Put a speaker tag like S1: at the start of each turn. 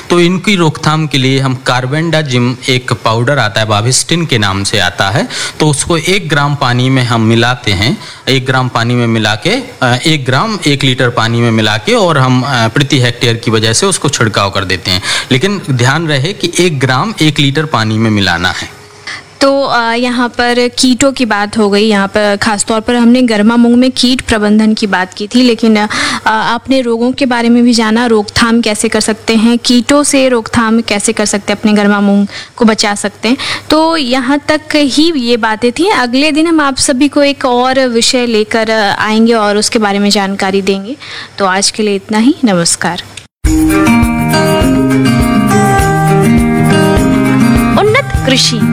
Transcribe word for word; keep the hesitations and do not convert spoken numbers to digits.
S1: तो इनकी रोकथाम के लिए हम कार्बेंडाजिम एक पाउडर आता है, बाविस्टिन के नाम से आता है, तो उसको एक ग्राम पानी में हम मिलाते हैं। एक ग्राम पानी में मिला के एक ग्राम एक लीटर पानी में मिला के और हम प्रति हेक्टेयर की वजह से उसको छिड़काव कर देते हैं। लेकिन ध्यान रहे कि एक ग्राम एक लीटर पानी में मिलाना है।
S2: तो यहाँ पर कीटों की बात हो गई, यहाँ पर खासतौर पर हमने गर्मा मूंग में कीट प्रबंधन की बात की थी, लेकिन आपने रोगों के बारे में भी जाना, रोकथाम कैसे कर सकते हैं, कीटों से रोकथाम कैसे कर सकते हैं, अपने गर्मा मूंग को बचा सकते हैं। तो यहाँ तक ही ये बातें थी। अगले दिन हम आप सभी को एक और विषय लेकर आएंगे और उसके बारे में जानकारी देंगे। तो आज के लिए इतना ही, नमस्कार।
S3: उन्नत कृषि